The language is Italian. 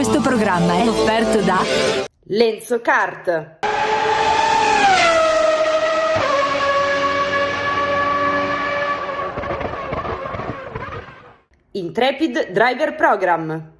Questo programma è offerto da Lenzo Kart. Intrepid Driver Program.